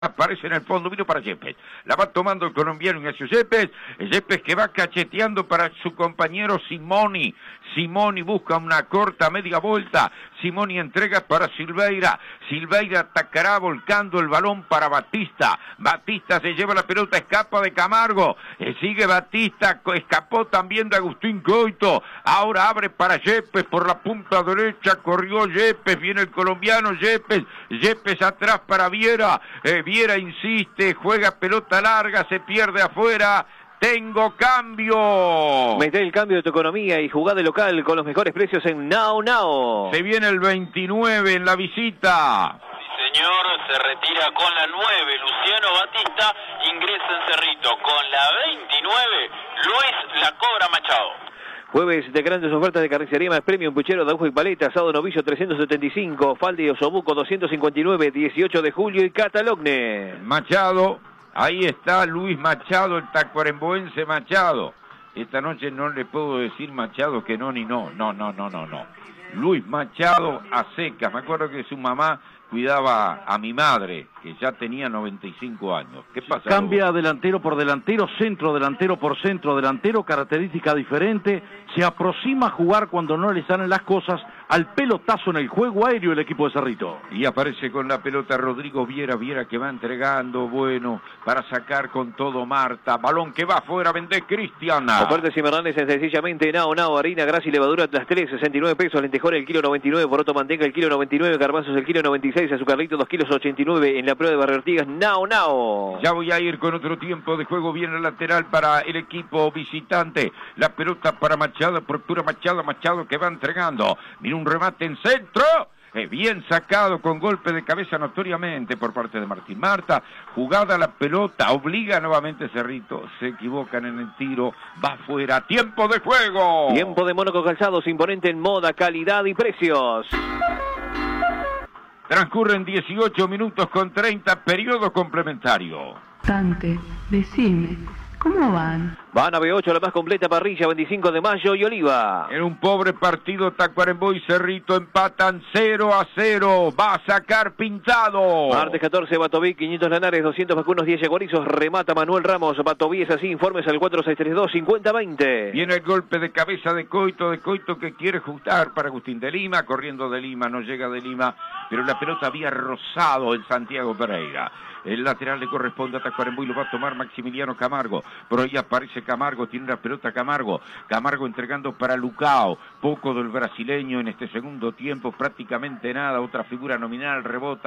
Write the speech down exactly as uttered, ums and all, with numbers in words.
Aparece en el fondo, vino para Yepes. La va tomando el colombiano Ignacio Yepes. Yepes que va cacheteando para su compañero Simoni. Simoni busca una corta media vuelta. Simoni entrega para Silveira. Silveira atacará volcando el balón para Batista. Batista se lleva la pelota, escapa de Camargo. Eh, sigue Batista, escapó también de Agustín Coito. Ahora abre para Yepes por la punta derecha. Corrió Yepes, viene el colombiano Yepes. Yepes atrás para Viera. Eh, Viera insiste, juega pelota larga, se pierde afuera. Tengo cambio. Mete el cambio de tu economía y jugá de local con los mejores precios en Now Now. Se viene el veintinueve en la visita. Sí, señor, se retira con la nueve. Luciano Batista ingresa en Cerrito con la veintinueve. Luis La Cobra Machado. Jueves de grandes ofertas de carnicería más premium, puchero de aguja y paleta, asado novillo trescientos setenta y cinco, falda y osobuco doscientos cincuenta y nueve, dieciocho de julio y Catalogne. Machado, ahí está Luis Machado, el tacuaremboense Machado. Esta noche no le puedo decir Machado que no ni no, no, no, no, no, no. Luis Machado a secas, me acuerdo que su mamá cuidaba a mi madre, que ya tenía noventa y cinco años. ¿Qué pasa? Cambia luego? Delantero por delantero, centro delantero por centro delantero, característica diferente, se aproxima a jugar cuando no le salen las cosas, al pelotazo en el juego aéreo el equipo de Cerrito. Y aparece con la pelota Rodrigo Viera, Viera que va entregando, bueno, para sacar con todo Marta, balón que va afuera, vende Cristiana. Ofertas Cimarrones en sencillamente Nao Nao, harina, grasa y levadura, las tres, sesenta y nueve pesos, lentejones el kilo noventa y nueve, poroto manteca el kilo noventa y nueve, garbanzos el kilo noventa y seis, azucarrito dos kilos ochenta y nueve, en la prueba de Barrio Ortigas, Nao Nao. Ya voy a ir con otro tiempo de juego, viene el lateral para el equipo visitante, la pelota para Machado, procura Machado, Machado que va entregando, mira un remate en centro, eh, bien sacado con golpe de cabeza notoriamente por parte de Martín Marta, jugada la pelota, obliga nuevamente Cerrito, se equivocan en el tiro, va fuera, tiempo de juego. Tiempo de Mónaco Calzados, imponente en moda, calidad y precios. Transcurren dieciocho minutos con treinta, periodo complementario. Tante, decime, ¿cómo van? Van a B ocho, la más completa parrilla, veinticinco de mayo y Oliva. En un pobre partido, Tacuarembó y Cerrito empatan cero a cero. Va a sacar Pintado. Martes catorce, Batoví, quinientos Lanares, doscientos vacunos, diez yaguarizos. Remata Manuel Ramos. Batoví es así, informes al cuatro seis tres dos, cincuenta veinte. Viene el golpe de cabeza de Coito, de Coito que quiere ajustar para Agustín de Lima. Corriendo de Lima, no llega de Lima. Pero la pelota había rozado el Santiago Pereira. El lateral le corresponde a Tacuarembó y lo va a tomar Maximiliano Camargo. Por ahí aparece Camargo, tiene la pelota Camargo. Camargo entregando para Lucao. Poco del brasileño en este segundo tiempo, prácticamente nada. Otra figura nominal, rebota.